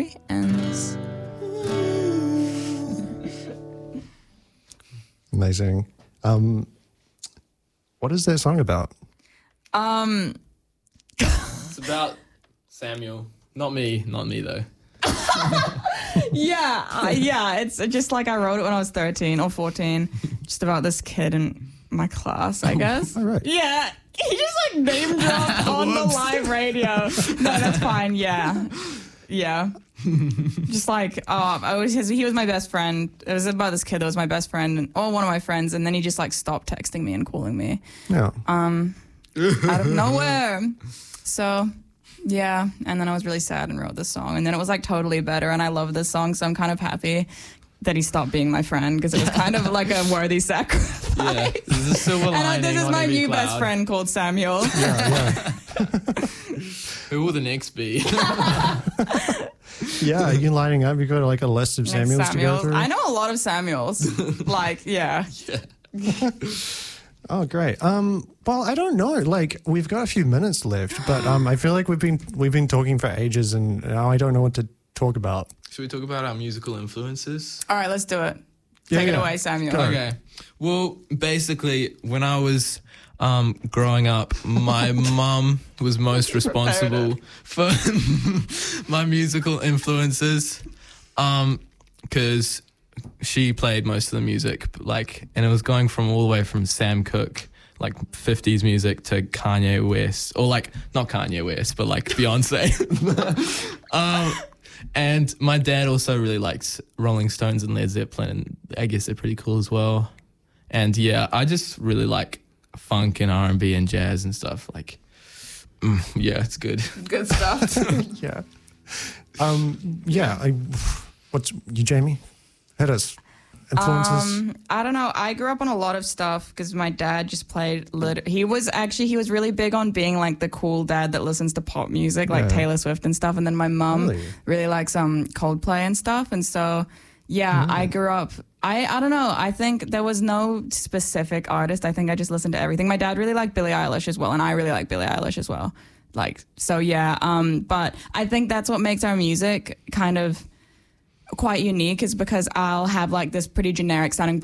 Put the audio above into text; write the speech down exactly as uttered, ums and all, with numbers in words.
story ends. Amazing. Um, what is that song about? Um, It's about Samuel. Not me. Not me, though. yeah, uh, yeah. It's just like I wrote it when I was thirteen or fourteen, just about this kid in my class, I guess. All right. Yeah, he just like name dropped on the live radio. No, that's fine. Yeah, yeah. Just like, oh, I was his, he was my best friend. It was about this kid that was my best friend, and, or one of my friends, and then he just like stopped texting me and calling me. Yeah. Um, out of nowhere. So, yeah. And then I was really sad and wrote this song, and then it was like totally better, and I love this song, so I'm kind of happy that he stopped being my friend because it was kind of like a worthy sacrifice. Yeah, there's a silver And uh, lining this is on my every new cloud. best friend called Samuel. Yeah, yeah. Who will the next be? Yeah, are you lining up? You got like a list of Next Samuels, to go through? I know a lot of Samuels. Like, yeah. Oh, great. Um, well, I don't know. Like, we've got a few minutes left, but um, I feel like we've been we've been talking for ages, and now I don't know what to talk about. Should we talk about our musical influences? All right, let's do it. Yeah, Take it yeah. away, Samuel. Go. Okay. Well, basically, when I was um, growing up, my mum was most responsible for my musical influences, because she played most of the music, like, and it was going from all the way from Sam Cooke, like fifties music, to Kanye West, or like not Kanye West, but like Beyonce. um, and my dad also really likes Rolling Stones and Led Zeppelin, and I guess they're pretty cool as well. And yeah, I just really like funk and R and B and jazz and stuff. Like, mm, yeah, it's good. Good stuff. Yeah. Um, yeah. I, what's you, Jamie? Hit us. Influences? Um, I don't know. I grew up on a lot of stuff because my dad just played. Lit- he was actually he was really big on being like the cool dad that listens to pop music, like Yeah. Taylor Swift and stuff. And then my mum Really? really likes um Coldplay and stuff. And so yeah, I grew up. I I don't know. I think there was no specific artist. I think I just listened to everything. My dad really liked Billie Eilish as well, and I really like Billie Eilish as well. Like so, yeah. Um, but I think that's what makes our music kind of quite unique, is because I'll have like this pretty generic sounding